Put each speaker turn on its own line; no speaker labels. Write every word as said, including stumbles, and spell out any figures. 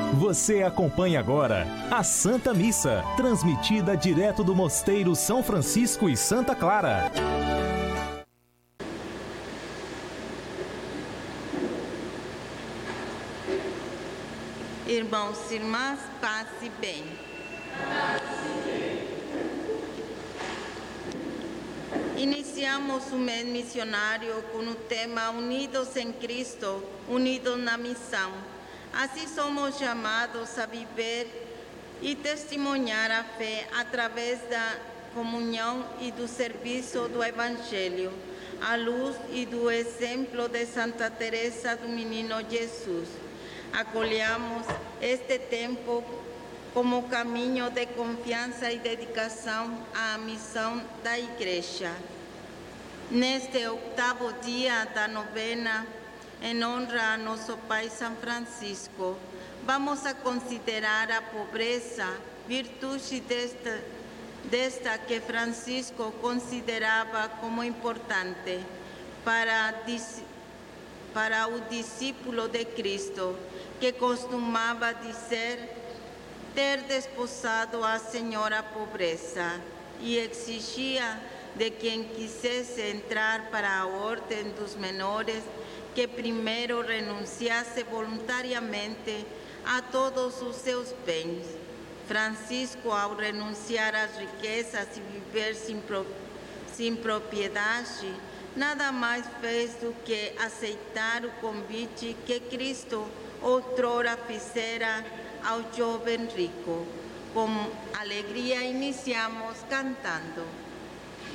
Você acompanha agora a Santa Missa, transmitida direto do Mosteiro São Francisco e Santa Clara.
Irmãos e irmãs, paz e bem. Iniciamos o mês missionário com o tema Unidos em Cristo, unidos na missão. Assim somos chamados a viver e testemunhar a fé através da comunhão e do serviço do Evangelho, à luz e do exemplo de Santa Teresa do Menino Jesus. Acolhamos este tempo como caminho de confiança e dedicação à missão da Igreja. Neste oitavo dia da novena, em honra a nosso Pai São Francisco, vamos a considerar a pobreza, virtude desta, desta que Francisco considerava como importante para, para o discípulo de Cristo, que costumava dizer ter desposado a Senhora Pobreza e exigia de quem quisesse entrar para a ordem dos menores que primeiro renunciasse voluntariamente a todos os seus bens. Francisco, ao renunciar às riquezas e viver sem, pro, sem propriedade, nada mais fez do que aceitar o convite que Cristo outrora fizera ao jovem rico. Com alegria iniciamos cantando.